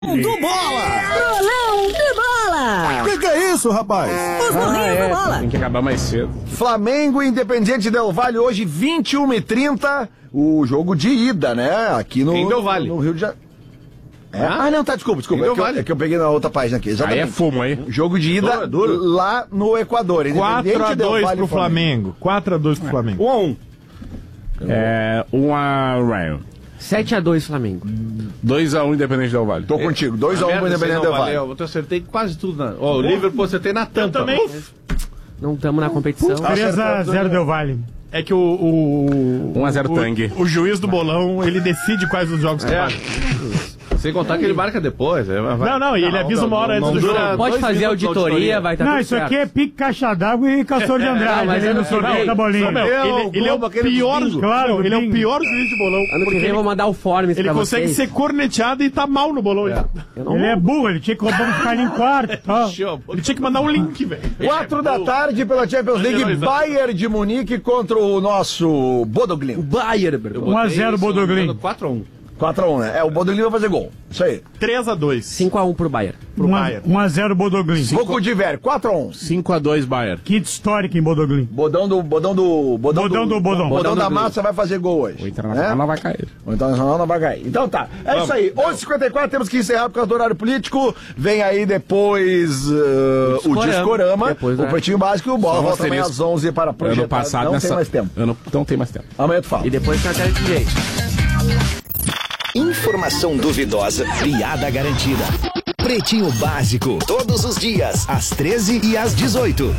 Do bola! Bolão de bola! Que é isso, rapaz? Os morrinhos do bola! Tem que acabar mais cedo. Flamengo e Independiente Del Valle hoje, 21h30, o jogo de ida, né? Aqui no... Em Del Valle. No Rio de Janeiro. Não, tá, desculpa. É que eu peguei na outra página aqui. Aí é fumo, aí. Jogo de ida lá no Equador. 4x2 pro Flamengo. 4x2 pro Flamengo. 1x1. 1x Ryan. 7x2 Flamengo. 2x1 Independente Del Valle. Tô contigo. 2x1 pro Independente Del Valle. Eu acertei quase tudo. O Liverpool acertei na tampa. Eu também. Não estamos na competição. 3x0 Del Valle. É que o 1x0 Tang. O juiz do bolão, ele decide quais os jogos que vai. Sem contar que ele marca depois. Não, e ele avisa uma hora antes do jogo. Pode fazer auditoria, vai estar tudo Isso certo. aqui é pique caixa d'água e castor de Andrade. Mas ele ano no que vem- sorteio da bolinha. Ele é o pior, claro, ele é o pior juiz de bolão. Ano que vem eu vou mandar o forms Ele pra consegue vocês. ser corneteado e tá mal no bolão. Ele é burro, ele tinha que ficar ali em quarto. Ele tinha que mandar um link, velho. 4 da tarde pela Champions League, Bayern de Munique contra o nosso Bodoglin. Bayern. 1x0 Bodoglin. 4x1. 4x1, né? O Bodoglin vai fazer gol. Isso aí. 3x2 5x1 pro Bayern. pro Bayern. 1x0 Bodoglin. Pouco de velho, 4x1. 5x2 Bayern. Kit histórico em Bodoglin. Bodão da massa vai fazer gol hoje. O Internacional não vai cair. O Internacional não vai cair. Então tá, isso aí. 11h54, temos que encerrar por causa do horário político. Vem aí depois o Discorama, Depois, o Pretinho Básico e o Bola. Só um Volta amanhã às asterisco. 11 para projetar. Ano passado não tem mais tempo. Não tem mais tempo. Amanhã tu fala. E depois tem a tela de jeito. Informação duvidosa, piada garantida. Pretinho Básico, todos os dias, às 13 e às 18.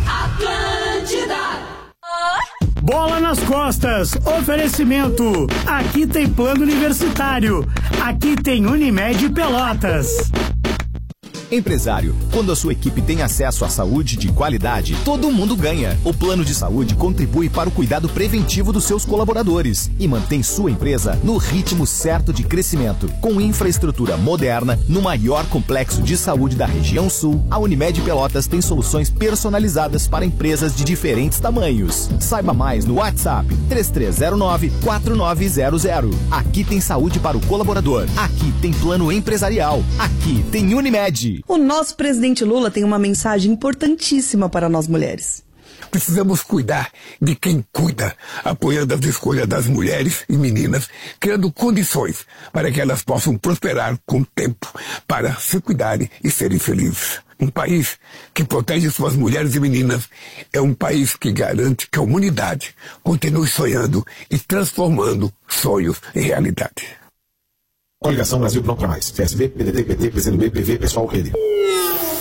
Bola nas costas, oferecimento. Aqui tem plano universitário. Aqui tem Unimed Pelotas. Empresário, quando a sua equipe tem acesso à saúde de qualidade, todo mundo ganha. O plano de saúde contribui para o cuidado preventivo dos seus colaboradores e mantém sua empresa no ritmo certo de crescimento. Com infraestrutura moderna, no maior complexo de saúde da região sul, a Unimed Pelotas tem soluções personalizadas para empresas de diferentes tamanhos. Saiba mais no WhatsApp 3309-4900. Aqui tem saúde para o colaborador. Aqui tem plano empresarial. Aqui tem Unimed. O nosso presidente Lula tem uma mensagem importantíssima para nós mulheres. Precisamos cuidar de quem cuida, apoiando as escolhas das mulheres e meninas, criando condições para que elas possam prosperar com tempo, para se cuidarem e serem felizes. Um país que protege suas mulheres e meninas é um país que garante que a humanidade continue sonhando e transformando sonhos em realidade. Coligação Brasil Pronto pra Mais. PSB, PDT, PT, PCdoB, PV, Pessoal, Rede.